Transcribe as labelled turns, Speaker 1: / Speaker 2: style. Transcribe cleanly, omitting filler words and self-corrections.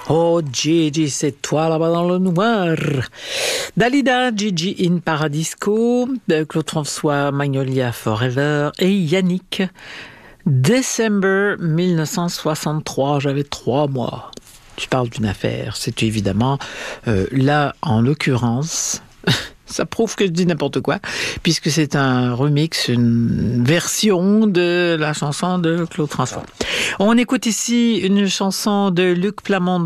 Speaker 1: Oh Gigi, c'est toi là-bas dans le noir. Dalida, Gigi in Paradisco, Claude François, Magnolia Forever et Yannick. Décembre 1963, j'avais 3 mois. Je parle d'une affaire, c'est évidemment, là en l'occurrence... Ça prouve que je dis n'importe quoi, puisque c'est un remix, une version de la chanson de Claude François. On écoute ici une chanson de Luc Plamondon.